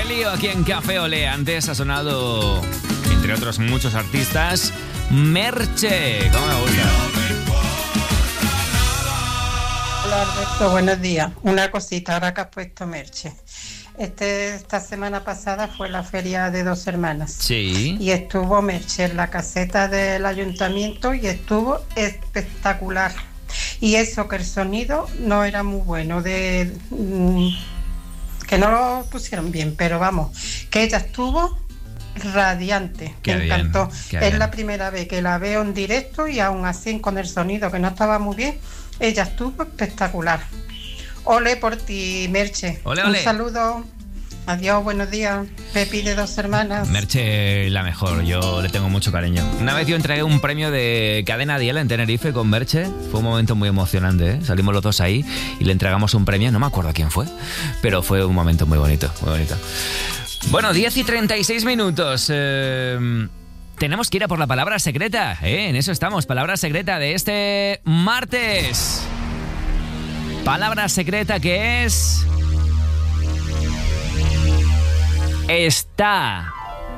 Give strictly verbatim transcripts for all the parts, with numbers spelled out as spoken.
Lío aquí en Café Olé. Antes ha sonado, entre otros muchos artistas, Merche. ¿Cómo me gusta? Hola Alberto, buenos días. Una cosita, ahora que has puesto Merche. Este, esta semana pasada fue la feria de Dos Hermanas. Sí. Y estuvo Merche en la caseta del ayuntamiento y estuvo espectacular. Y eso que el sonido no era muy bueno, de mmm, que no lo pusieron bien, pero vamos, que ella estuvo radiante, qué me bien, encantó. qué Es bien. la primera vez que la veo en directo y aún así con el sonido que no estaba muy bien, ella estuvo espectacular. Ole por ti, Merche. Ole, ole. Un saludo. Adiós, buenos días. Pepi de Dos Hermanas. Merche, la mejor, yo le tengo mucho cariño. Una vez yo entregué un premio de Cadena Dial en Tenerife con Merche. Fue un momento muy emocionante, ¿eh? Salimos los dos ahí y le entregamos un premio. No me acuerdo quién fue, pero fue un momento muy bonito, muy bonito. Bueno, diez y treinta y seis minutos. Eh, tenemos que ir a por la palabra secreta, ¿eh? En eso estamos, palabra secreta de este martes. Palabra secreta que es... Está.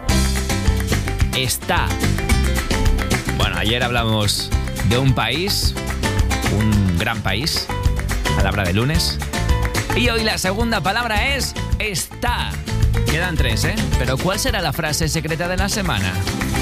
Está. Bueno, ayer hablamos de un país, un gran país, palabra de lunes. Y hoy la segunda palabra es está. Quedan tres, ¿eh? Pero ¿cuál será la frase secreta de la semana?